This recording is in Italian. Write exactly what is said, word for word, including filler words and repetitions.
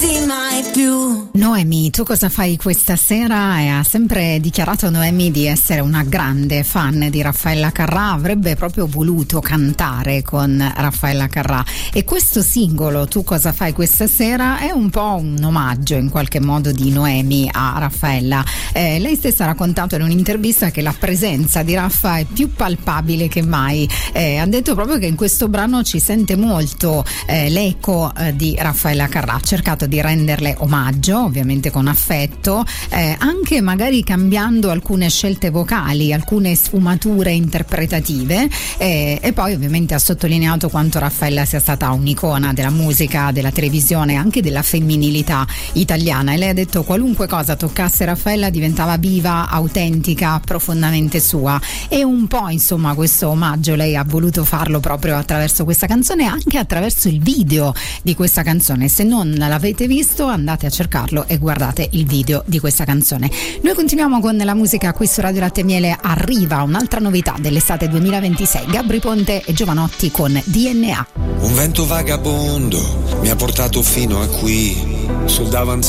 lasciarti mai più. Noemi, tu cosa fai questa sera? E ha sempre dichiarato Noemi di essere una grande fan di Raffaella Carrà, avrebbe proprio voluto cantare con Raffaella Carrà, e questo singolo Tu cosa fai questa sera è un po' un omaggio in qualche modo di Noemi a Raffaella. Eh, lei stessa ha raccontato in un'intervista che la presenza di Raffa è più palpabile che mai. Eh, ha detto proprio che in questo brano ci sente molto eh, l'eco eh, di Raffaella Carrà, ha cercato di renderle omaggio, ovviamente con affetto, eh, anche magari cambiando alcune scelte vocali, alcune sfumature interpretative, eh, e poi ovviamente ha sottolineato quanto Raffaella sia stata un'icona della musica, della televisione, anche della femminilità italiana, e lei ha detto qualunque cosa toccasse Raffaella diventava viva, autentica, profondamente sua, e un po' insomma questo omaggio lei ha voluto farlo proprio attraverso questa canzone, anche attraverso il video di questa canzone. Se non l'avete visto andate a cercarlo e guardate il video di questa canzone. Noi continuiamo con la musica qui su Radio Latte e Miele. Arriva un'altra novità dell'estate duemilaventisei, Gabry Ponte e Giovanotti con D N A. Un vento vagabondo mi ha portato fino a qui, sul davanzale